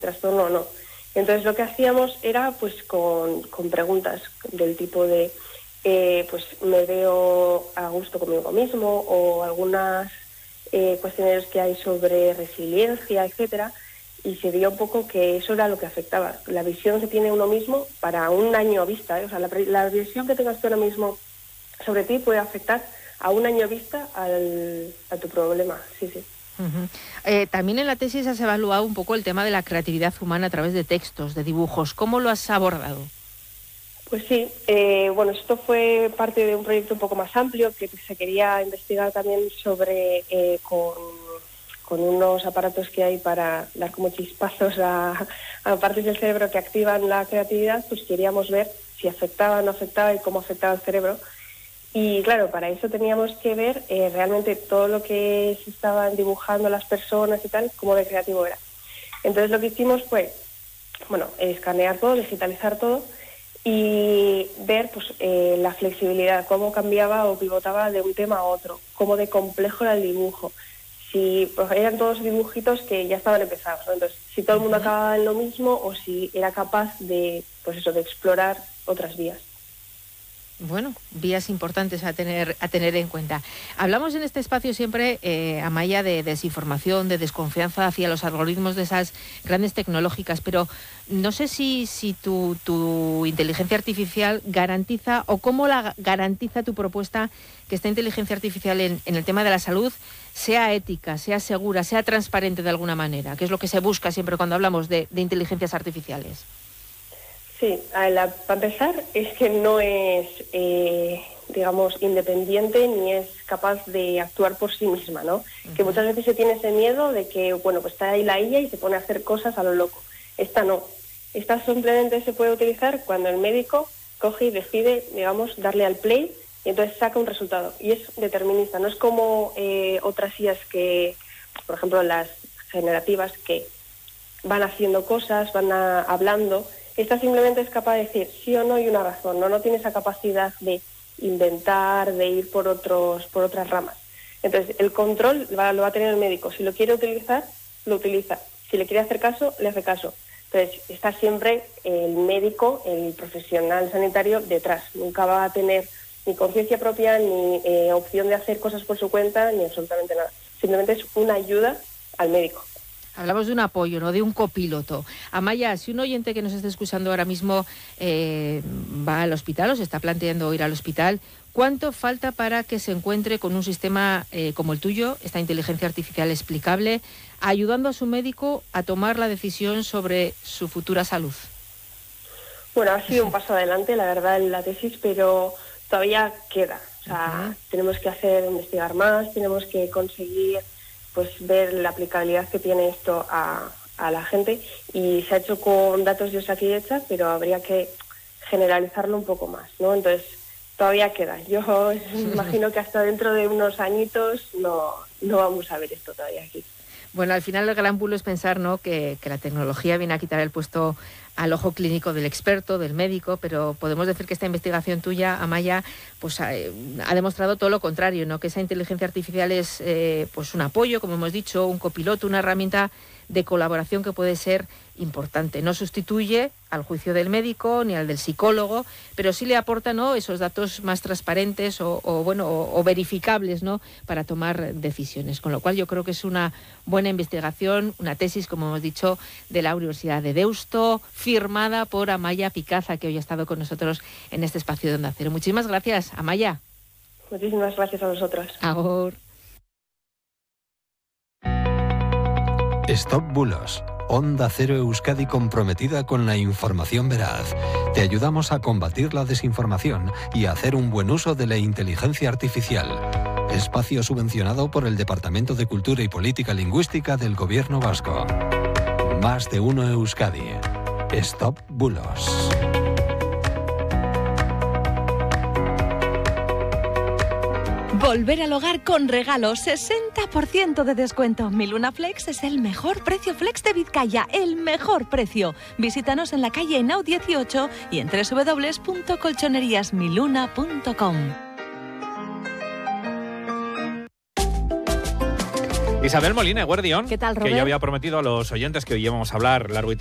trastorno o no. Entonces lo que hacíamos era pues con preguntas del tipo de pues me veo a gusto conmigo mismo, o algunas cuestionarios que hay sobre resiliencia, etcétera, y se vio un poco que eso era lo que afectaba. La visión que tiene uno mismo para un año vista, o sea, la visión que tengas tú ahora mismo sobre ti puede afectar a un año vista a tu problema, sí. Uh-huh. También en la tesis has evaluado un poco el tema de la creatividad humana a través de textos, de dibujos. ¿Cómo lo has abordado? Pues sí, bueno, esto fue parte de un proyecto un poco más amplio que se quería investigar también sobre con unos aparatos que hay para dar como chispazos a partes del cerebro que activan la creatividad. Pues queríamos ver si afectaba o no afectaba y cómo afectaba el cerebro. Y claro, para eso teníamos que ver realmente todo lo que se estaban dibujando las personas y tal, cómo de creativo era. Entonces lo que hicimos fue, bueno, escanear todo, digitalizar todo y ver pues la flexibilidad, cómo cambiaba o pivotaba de un tema a otro, cómo de complejo era el dibujo. Si pues, eran todos dibujitos que ya estaban empezados, ¿no? Entonces, si todo el mundo acababa en lo mismo o si era capaz de, pues eso, de explorar otras vías. Bueno, vías importantes a tener en cuenta. Hablamos en este espacio siempre, Amaya, de desinformación, de desconfianza hacia los algoritmos de esas grandes tecnológicas, pero no sé si tu inteligencia artificial garantiza, o cómo la garantiza tu propuesta, que esta inteligencia artificial en el tema de la salud sea ética, sea segura, sea transparente de alguna manera, que es lo que se busca siempre cuando hablamos de inteligencias artificiales. Sí, para empezar es que no es, digamos, independiente ni es capaz de actuar por sí misma, ¿no? Uh-huh. Que muchas veces se tiene ese miedo de que, bueno, pues está ahí la IA y se pone a hacer cosas a lo loco. Esta no. Esta simplemente se puede utilizar cuando el médico coge y decide, digamos, darle al play y entonces saca un resultado. Y es determinista, no es como otras IAs que, por ejemplo, las generativas, que van haciendo cosas, van hablando. Esta simplemente es capaz de decir sí o no y una razón, no tiene esa capacidad de inventar, de ir por otras ramas. Entonces, el control lo va a tener el médico. Si lo quiere utilizar, lo utiliza. Si le quiere hacer caso, le hace caso. Entonces, está siempre el médico, el profesional sanitario detrás. Nunca va a tener ni conciencia propia, ni opción de hacer cosas por su cuenta, ni absolutamente nada. Simplemente es una ayuda al médico. Hablamos de un apoyo, ¿no? De un copiloto. Amaya, si un oyente que nos esté escuchando ahora mismo va al hospital o se está planteando ir al hospital, ¿cuánto falta para que se encuentre con un sistema como el tuyo, esta inteligencia artificial explicable, ayudando a su médico a tomar la decisión sobre su futura salud? Bueno, ha sido un paso adelante, la verdad, en la tesis, pero todavía queda. O sea, tenemos que investigar más, tenemos que conseguir pues ver la aplicabilidad que tiene esto a la gente, y se ha hecho con datos de Osakidetza, pero habría que generalizarlo un poco más, ¿no? Entonces, todavía queda. Yo imagino que hasta dentro de unos añitos no vamos a ver esto todavía aquí. Bueno, al final el gran bulo es pensar, ¿no?, que la tecnología viene a quitar el puesto al ojo clínico del experto, del médico, pero podemos decir que esta investigación tuya, Amaya, pues ha demostrado todo lo contrario, ¿no?, que esa inteligencia artificial es pues un apoyo, como hemos dicho, un copiloto, una herramienta de colaboración que puede ser importante. No sustituye al juicio del médico ni al del psicólogo, pero sí le aporta, ¿no?, esos datos más transparentes o verificables, ¿no?, para tomar decisiones. Con lo cual yo creo que es una buena investigación, una tesis, como hemos dicho, de la Universidad de Deusto, firmada por Amaya Picaza, que hoy ha estado con nosotros en este espacio de Onda Cero. Muchísimas gracias, Amaya. Muchísimas gracias a vosotros. Agur. Stop Bulos. Onda Cero Euskadi, comprometida con la información veraz. Te ayudamos a combatir la desinformación y a hacer un buen uso de la inteligencia artificial. Espacio subvencionado por el Departamento de Cultura y Política Lingüística del Gobierno Vasco. Más de uno Euskadi. Stop Bulos. Volver al hogar con regalos, 60% de descuento. Mi Luna Flex es el mejor precio flex de Vizcaya, el mejor precio. Visítanos en la calle Henao 18 y en www.colchoneriasmiluna.com. Isabel Molina, Guardión, ¿Qué tal, que Robert? yo había prometido a los oyentes que hoy íbamos a hablar largo y